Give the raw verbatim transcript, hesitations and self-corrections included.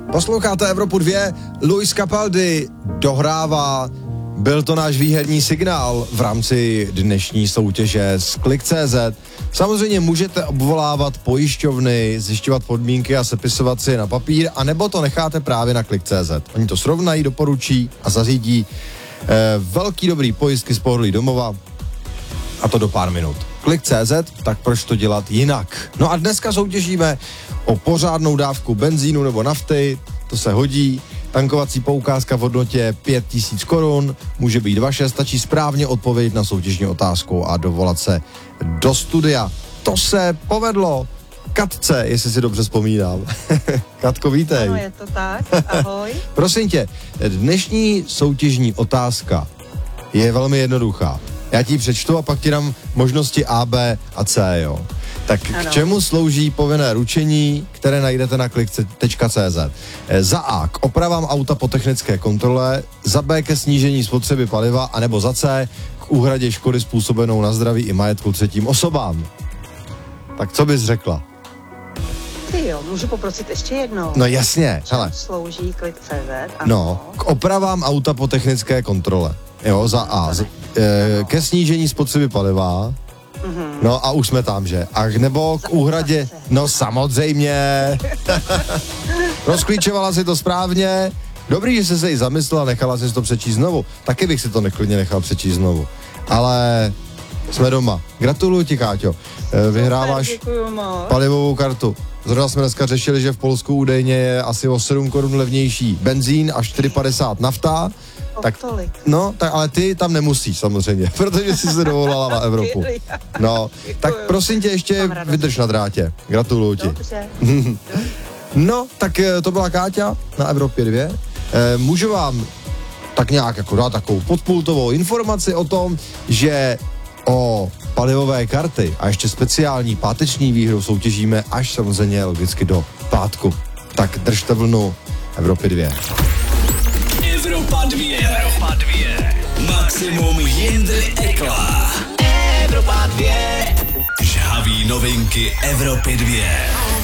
Posloucháte Evropu dva, Luis Capaldi dohrává, byl to náš výherní signál v rámci dnešní soutěže z Klik tečka cé zet. Samozřejmě můžete obvolávat pojišťovny, zjišťovat podmínky a sepisovat si je na papír, anebo to necháte právě na Klik tečka cé zet. Oni to srovnají, doporučí a zařídí eh, velký dobrý pojistky z pohodlí domova, a to do pár minut. Klik tečka cé zet, tak proč to dělat jinak? No a dneska soutěžíme o pořádnou dávku benzínu nebo nafty, to se hodí. Tankovací poukázka v hodnotě pět tisíc korun, může být vaše, stačí správně odpovědět na soutěžní otázku a dovolat se do studia. To se povedlo Katce, jestli si dobře vzpomínám. Katko, vítej. Ano, je to tak, ahoj. Prosím tě, dnešní soutěžní otázka je velmi jednoduchá. Já ti přečtu a pak ti dám možnosti A, B a C, jo. Tak ano. K čemu slouží povinné ručení, které najdete na klik tečka cé zet? Za A k opravám auta po technické kontrole, za B ke snížení spotřeby paliva, anebo za C k úhradě škody způsobenou na zdraví i majetku třetím osobám. Tak co bys řekla? Ty jo, můžu poprosit ještě jednou. No jasně, hele. Slouží klik tečka cé zet, ano. No, k opravám auta po technické kontrole. Jo, za A. Z, e, ke snížení spotřeby paliva. Mm-hmm. No a už jsme tam, že? A nebo k úhradě, no samozřejmě. Rozklíčovala si to správně. Dobrý, že jsi se jí zamyslela, nechala jsi to přečíst znovu. Taky bych si to neklidně nechal přečíst znovu. Ale jsme doma. Gratuluju ti, Káťo. Vyhráváš palivovou kartu. Zrovna jsme dneska řešili, že v Polsku údajně je asi o sedm korun levnější benzín a čtyři padesát nafta. Tak, no, tak, ale ty tam nemusíš samozřejmě, protože jsi se dovolala na Evropu. No, tak prosím tě, ještě vydrž na drátě. Gratuluju ti. No, tak to byla Káťa na Evropě dva. E, můžu vám tak nějak jako dát takovou podpultovou informaci o tom, že o palivové karty a ještě speciální páteční výhru soutěžíme až samozřejmě logicky do pátku. Tak držte vlnu Evropy dva. Evropa dva. Evropa dva. Maximum Jindry Ekla. Evropa dva. Žhavý novinky Evropy dva.